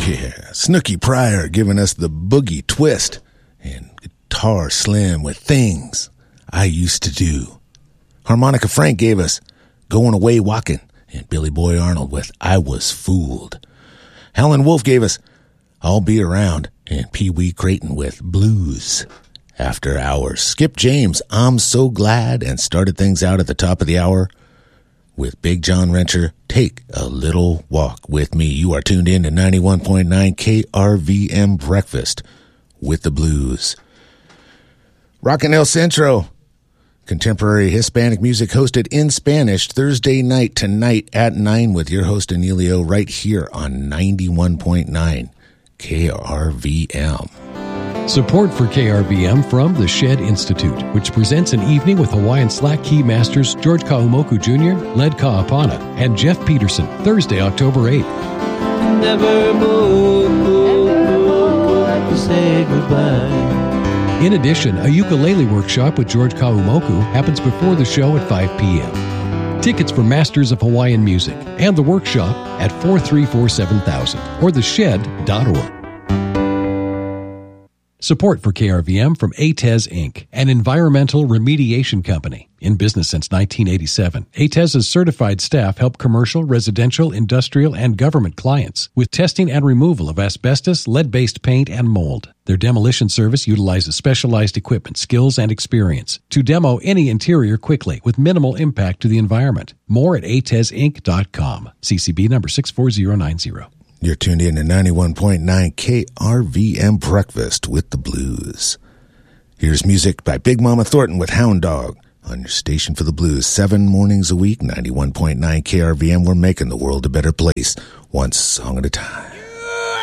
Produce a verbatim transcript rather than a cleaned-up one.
Yeah, Snooky Pryor giving us the boogie twist, and Guitar Slim with Things I Used to Do. Harmonica Frank gave us Going Away Walking, and Billy Boy Arnold with I Was Fooled. Helen Wolf gave us I'll Be Around, and Pee Wee Creighton with Blues After Hours. Skip James, I'm So Glad, and started things out at the top of the hour with Big John Rencher, Take a Little Walk With Me. You are tuned in to ninety-one point nine K R V M Breakfast with the Blues. Rockin' El Centro, contemporary Hispanic music hosted in Spanish Thursday night tonight at nine with your host Emilio right here on ninety-one point nine K R V M. Support for K R V M from the Shed Institute, which presents an evening with Hawaiian Slack Key Masters George Kaumoku Junior, Led Ka'apana, and Jeff Peterson, Thursday, October eighth. Never more to say goodbye. In addition, a ukulele workshop with George Kaumoku happens before the show at five p.m. Tickets for Masters of Hawaiian Music and the workshop at four three four seven thousand or the shed dot org. Support for K R V M from A T E S Incorporated, an environmental remediation company. In business since nineteen eighty-seven, A T E S's certified staff help commercial, residential, industrial, and government clients with testing and removal of asbestos, lead-based paint, and mold. Their demolition service utilizes specialized equipment, skills, and experience to demo any interior quickly with minimal impact to the environment. More at A T E S Inc dot com. C C B number six four zero nine zero. You're tuned in to ninety-one point nine K R V M Breakfast with the Blues. Here's music by Big Mama Thornton with Hound Dog on your station for the blues. Seven mornings a week, ninety-one point nine K R V M. We're making the world a better place, one song at a time.